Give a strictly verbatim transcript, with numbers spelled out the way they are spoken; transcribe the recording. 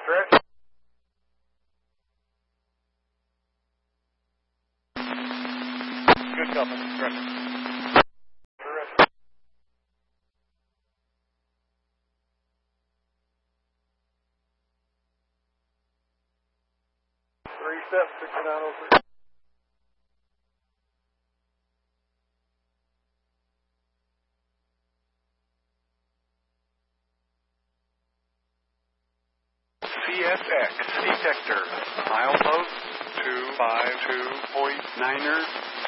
Chris. Good couple. Terrific. Terrific. Three seven six nine oh three. C S X detector, milepost two five two point niner.